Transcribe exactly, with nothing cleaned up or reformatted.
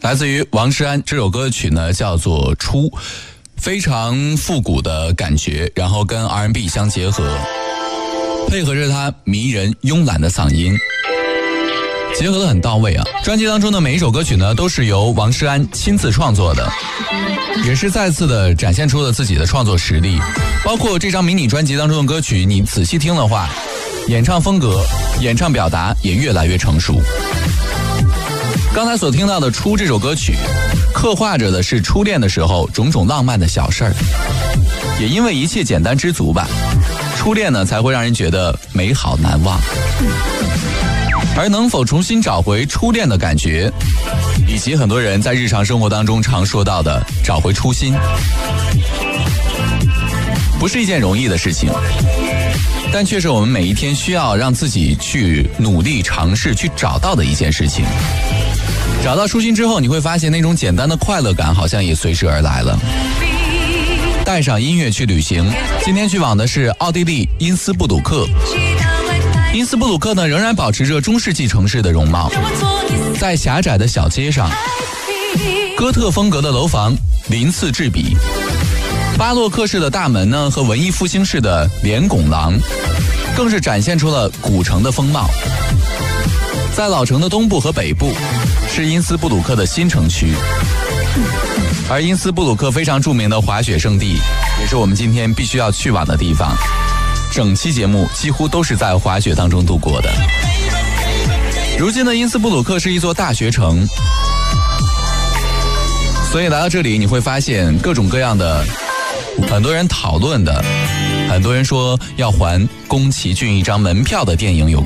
来自于王诗安，这首歌曲呢叫做《初》，非常复古的感觉，然后跟 R and B 相结合，配合着他迷人慵懒的嗓音，结合得很到位啊。专辑当中的每一首歌曲呢都是由王诗安亲自创作的，也是再次的展现出了自己的创作实力。包括这张迷你专辑当中的歌曲，你仔细听的话，演唱风格、演唱表达也越来越成熟。刚才所听到的《初》这首歌曲，刻画着的是初恋的时候种种浪漫的小事儿，也因为一切简单知足吧，初恋呢才会让人觉得美好难忘。而能否重新找回初恋的感觉，以及很多人在日常生活当中常说到的找回初心，不是一件容易的事情，但却是我们每一天需要让自己去努力尝试去找到的一件事情。找到初心之后，你会发现那种简单的快乐感好像也随之而来了。带上音乐去旅行，今天去往的是奥地利因斯布鲁克。因斯布鲁克呢，仍然保持着中世纪城市的容貌，在狭窄的小街上，哥特风格的楼房鳞次栉比，巴洛克式的大门呢和文艺复兴式的连拱廊，更是展现出了古城的风貌。在老城的东部和北部是因斯布鲁克的新城区，而因斯布鲁克非常著名的滑雪胜地，也是我们今天必须要去往的地方。整期节目几乎都是在滑雪当中度过的。如今的因斯布鲁克是一座大学城，所以来到这里你会发现各种各样的，很多人讨论的，很多人说要还宫崎骏一张门票的电影有